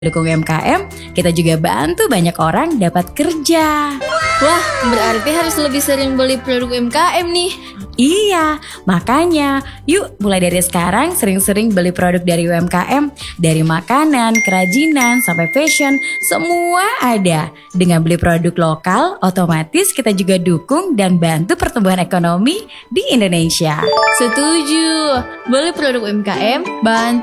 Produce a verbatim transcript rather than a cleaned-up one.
Dukung U M K M, kita juga bantu banyak orang dapat kerja. Wah, berarti harus lebih sering beli produk U M K M nih. Iya, makanya yuk mulai dari sekarang sering-sering beli produk dari U M K M. Dari makanan, kerajinan, sampai fashion, semua ada. Dengan beli produk lokal, otomatis kita juga dukung dan bantu pertumbuhan ekonomi di Indonesia. Setuju, beli produk U M K M, bantu